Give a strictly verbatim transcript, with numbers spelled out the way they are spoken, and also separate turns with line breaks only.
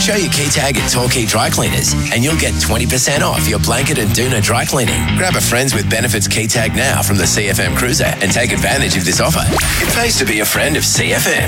Show your key tag at Torquay Dry Cleaners and you'll get twenty percent off your blanket and doona dry cleaning. Grab a Friends with Benefits key tag now from the C F M Cruiser and take advantage of this offer. It pays to be a friend of C F M.